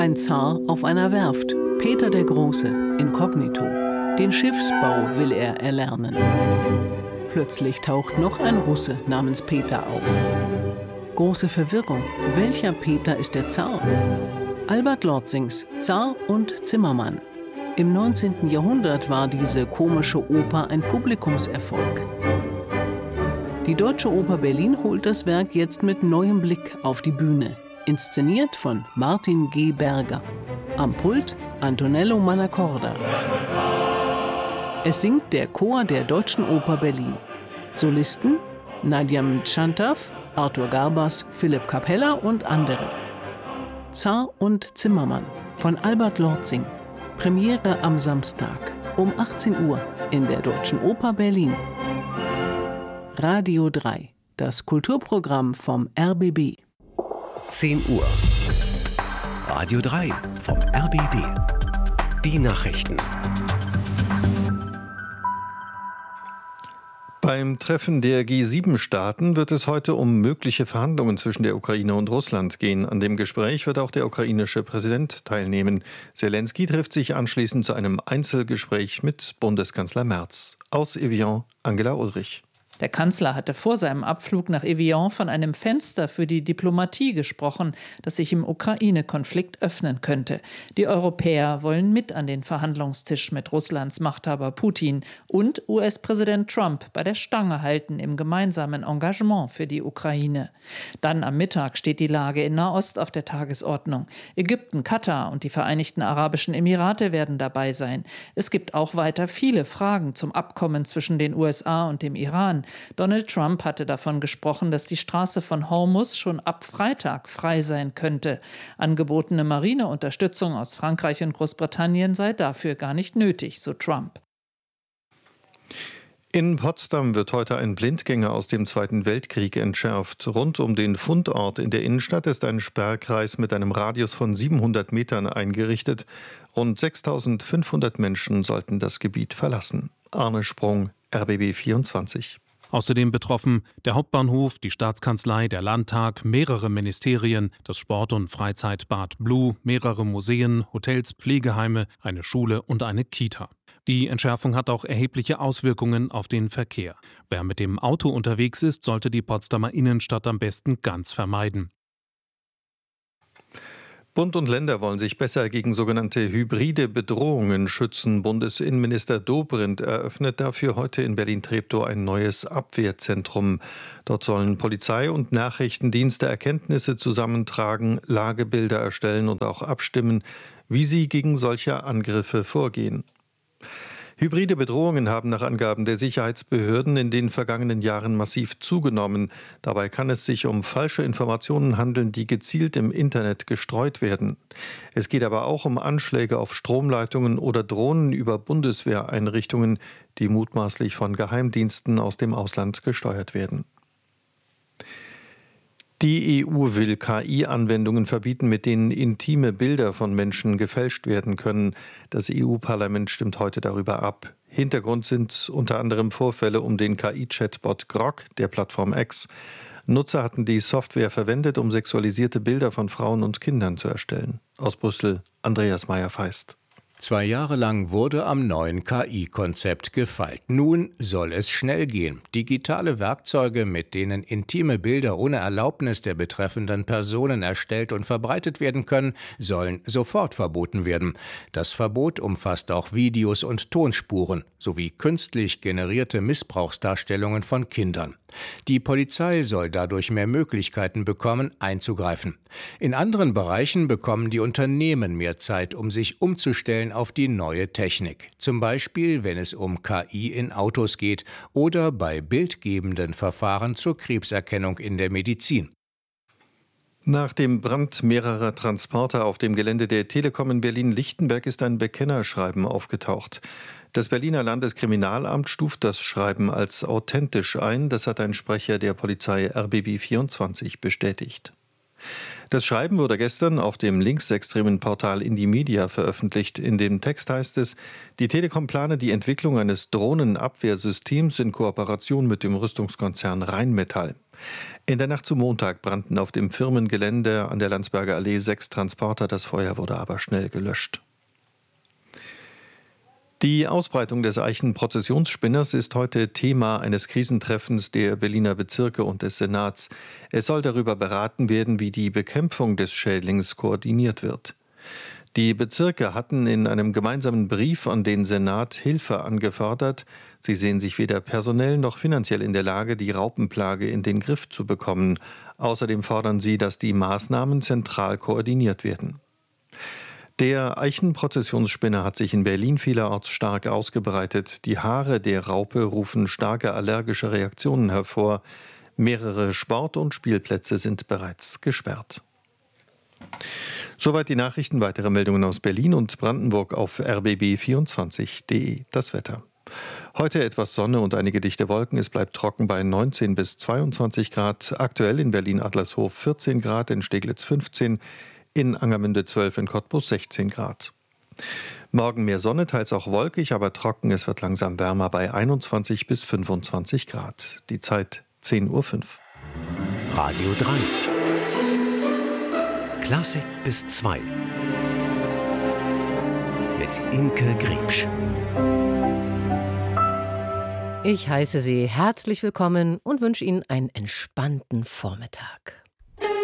Ein Zar auf einer Werft, Peter der Große, inkognito. Den Schiffsbau will er erlernen. Plötzlich taucht noch ein Russe namens Peter auf. Große Verwirrung. Welcher Peter ist der Zar? Albert Lorzings Zar und Zimmermann. Im 19. Jahrhundert war diese komische Oper ein Publikumserfolg. Die Deutsche Oper Berlin holt das Werk jetzt mit neuem Blick auf die Bühne. Inszeniert von Martin G. Berger. Am Pult Antonello Manacorda. Es singt der Chor der Deutschen Oper Berlin. Solisten Nadia Mtschantaw, Arthur Garbas, Philipp Capella und andere. Zar und Zimmermann von Albert Lorzing. Premiere am Samstag um 18 Uhr in der Deutschen Oper Berlin. Radio 3, das Kulturprogramm vom RBB. 10 Uhr. Radio 3 vom RBB. Die Nachrichten. Beim Treffen der G7-Staaten wird es heute um mögliche Verhandlungen zwischen der Ukraine und Russland gehen. An dem Gespräch wird auch der ukrainische Präsident teilnehmen. Zelensky trifft sich anschließend zu einem Einzelgespräch mit Bundeskanzler Merz. Aus Evian, Angela Ulrich. Der Kanzler hatte vor seinem Abflug nach Evian von einem Fenster für die Diplomatie gesprochen, das sich im Ukraine-Konflikt öffnen könnte. Die Europäer wollen mit an den Verhandlungstisch mit Russlands Machthaber Putin und US-Präsident Trump bei der Stange halten im gemeinsamen Engagement für die Ukraine. Dann am Mittag steht die Lage in Nahost auf der Tagesordnung. Ägypten, Katar und die Vereinigten Arabischen Emirate werden dabei sein. Es gibt auch weiter viele Fragen zum Abkommen zwischen den USA und dem Iran. Donald Trump hatte davon gesprochen, dass die Straße von Hormuz schon ab Freitag frei sein könnte. Angebotene Marineunterstützung aus Frankreich und Großbritannien sei dafür gar nicht nötig, so Trump. In Potsdam wird heute ein Blindgänger aus dem Zweiten Weltkrieg entschärft. Rund um den Fundort in der Innenstadt ist ein Sperrkreis mit einem Radius von 700 Metern eingerichtet. Rund 6.500 Menschen sollten das Gebiet verlassen. Arne Sprung, RBB 24. Außerdem betroffen der Hauptbahnhof, die Staatskanzlei, der Landtag, mehrere Ministerien, das Sport- und Freizeitbad Blue, mehrere Museen, Hotels, Pflegeheime, eine Schule und eine Kita. Die Entschärfung hat auch erhebliche Auswirkungen auf den Verkehr. Wer mit dem Auto unterwegs ist, sollte die Potsdamer Innenstadt am besten ganz vermeiden. Bund und Länder wollen sich besser gegen sogenannte hybride Bedrohungen schützen. Bundesinnenminister Dobrindt eröffnet dafür heute in Berlin-Treptow ein neues Abwehrzentrum. Dort sollen Polizei und Nachrichtendienste Erkenntnisse zusammentragen, Lagebilder erstellen und auch abstimmen, wie sie gegen solche Angriffe vorgehen. Hybride Bedrohungen haben nach Angaben der Sicherheitsbehörden in den vergangenen Jahren massiv zugenommen. Dabei kann es sich um falsche Informationen handeln, die gezielt im Internet gestreut werden. Es geht aber auch um Anschläge auf Stromleitungen oder Drohnen über Bundeswehreinrichtungen, die mutmaßlich von Geheimdiensten aus dem Ausland gesteuert werden. Die EU will KI-Anwendungen verbieten, mit denen intime Bilder von Menschen gefälscht werden können. Das EU-Parlament stimmt heute darüber ab. Hintergrund sind unter anderem Vorfälle um den KI-Chatbot Grok der Plattform X. Nutzer hatten die Software verwendet, um sexualisierte Bilder von Frauen und Kindern zu erstellen. Aus Brüssel, Andreas Meyer-Feist. 2 Jahre lang wurde am neuen KI-Konzept gefeilt. Nun soll es schnell gehen. Digitale Werkzeuge, mit denen intime Bilder ohne Erlaubnis der betreffenden Personen erstellt und verbreitet werden können, sollen sofort verboten werden. Das Verbot umfasst auch Videos und Tonspuren sowie künstlich generierte Missbrauchsdarstellungen von Kindern. Die Polizei soll dadurch mehr Möglichkeiten bekommen, einzugreifen. In anderen Bereichen bekommen die Unternehmen mehr Zeit, um sich umzustellen auf die neue Technik. Zum Beispiel, wenn es um KI in Autos geht oder bei bildgebenden Verfahren zur Krebserkennung in der Medizin. Nach dem Brand mehrerer Transporter auf dem Gelände der Telekom in Berlin-Lichtenberg ist ein Bekennerschreiben aufgetaucht. Das Berliner Landeskriminalamt stuft das Schreiben als authentisch ein. Das hat ein Sprecher der Polizei RBB 24 bestätigt. Das Schreiben wurde gestern auf dem linksextremen Portal Indymedia veröffentlicht. In dem Text heißt es, die Telekom plane die Entwicklung eines Drohnenabwehrsystems in Kooperation mit dem Rüstungskonzern Rheinmetall. In der Nacht zu Montag brannten auf dem Firmengelände an der Landsberger Allee 6 Transporter. Das Feuer wurde aber schnell gelöscht. Die Ausbreitung des Eichenprozessionsspinners ist heute Thema eines Krisentreffens der Berliner Bezirke und des Senats. Es soll darüber beraten werden, wie die Bekämpfung des Schädlings koordiniert wird. Die Bezirke hatten in einem gemeinsamen Brief an den Senat Hilfe angefordert. Sie sehen sich weder personell noch finanziell in der Lage, die Raupenplage in den Griff zu bekommen. Außerdem fordern sie, dass die Maßnahmen zentral koordiniert werden. Der Eichenprozessionsspinner hat sich in Berlin vielerorts stark ausgebreitet. Die Haare der Raupe rufen starke allergische Reaktionen hervor. Mehrere Sport- und Spielplätze sind bereits gesperrt. Soweit die Nachrichten. Weitere Meldungen aus Berlin und Brandenburg auf rbb24.de. Das Wetter. Heute etwas Sonne und einige dichte Wolken. Es bleibt trocken bei 19 bis 22 Grad. Aktuell in Berlin-Adlershof 14 Grad, in Steglitz 15, in Angermünde 12, in Cottbus 16 Grad. Morgen mehr Sonne, teils auch wolkig, aber trocken. Es wird langsam wärmer bei 21 bis 25 Grad. Die Zeit 10:05 Uhr. Radio 3. Klassik bis 2. Mit Imke Griebsch. Ich heiße Sie herzlich willkommen und wünsche Ihnen einen entspannten Vormittag.